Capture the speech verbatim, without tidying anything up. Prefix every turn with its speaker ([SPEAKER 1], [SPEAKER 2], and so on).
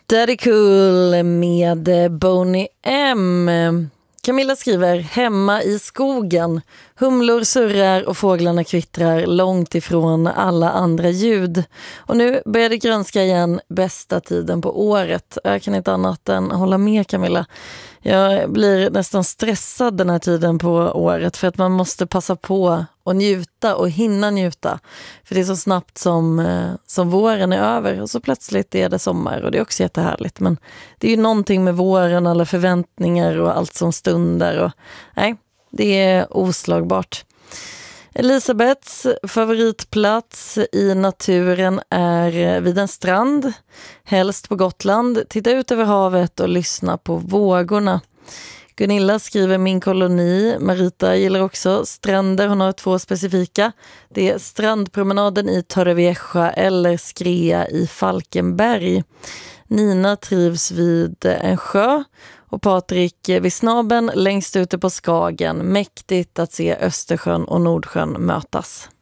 [SPEAKER 1] Daddy Cool med Boney M. Camilla skriver: hemma i skogen. Humlor surrar och fåglarna kvittrar långt ifrån alla andra ljud. Och nu börjar det grönska igen, bästa tiden på året. Jag kan inte annat än hålla med Camilla. Jag blir nästan stressad den här tiden på året för att man måste passa på och njuta och hinna njuta. För det är så snabbt som, som våren är över och så plötsligt är det sommar och det är också jättehärligt. Men det är ju någonting med våren, alla förväntningar och allt som stundar. Och, nej, det är oslagbart. Elisabeths favoritplats i naturen är vid en strand, helst på Gotland. Titta ut över havet och lyssna på vågorna. Gunilla skriver min koloni. Marita gillar också stränder. Hon har två specifika. Det är strandpromenaden i Torrevieja eller Skrea i Falkenberg. Nina trivs vid en sjö. Och Patrik vid snabben längst ute på Skagen. Mäktigt att se Östersjön och Nordsjön mötas.